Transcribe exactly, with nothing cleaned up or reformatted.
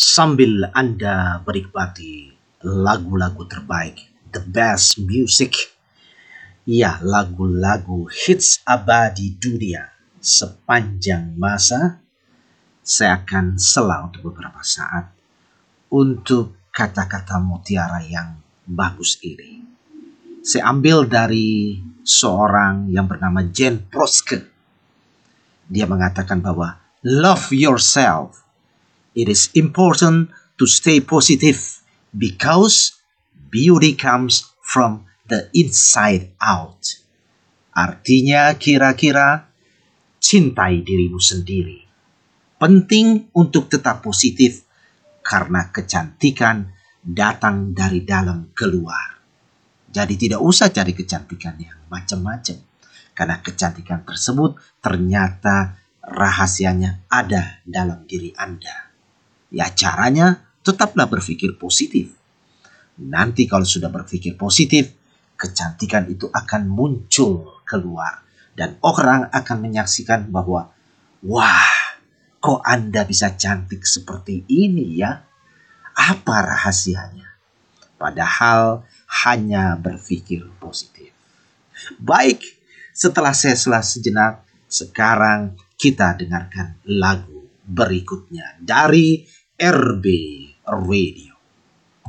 Sambil Anda menikmati lagu-lagu terbaik, the best music, ya lagu-lagu hits abadi dunia sepanjang masa, saya akan sela untuk beberapa saat untuk kata-kata mutiara yang bagus ini. Saya ambil dari seorang yang bernama Jane Proske. Dia mengatakan bahwa love yourself. It is important to stay positive because beauty comes from the inside out. Artinya kira-kira cintai dirimu sendiri. Penting untuk tetap positif karena kecantikan datang dari dalam keluar. Jadi tidak usah cari kecantikan yang macam-macam. Karena kecantikan tersebut ternyata rahasianya ada dalam diri Anda. Ya caranya tetaplah berpikir positif. Nanti kalau sudah berpikir positif, kecantikan itu akan muncul keluar. Dan orang akan menyaksikan bahwa, wah, kok Anda bisa cantik seperti ini ya? Apa rahasianya? Padahal hanya berpikir positif. Baik, setelah saya sela sejenak, sekarang kita dengarkan lagu berikutnya dari R B Radio.